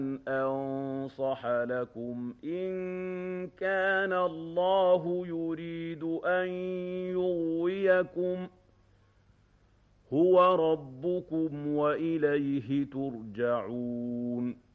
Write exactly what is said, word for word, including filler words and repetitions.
أنصح لكم إن كان الله يريد أن يغويكم هو ربكم وإليه ترجعون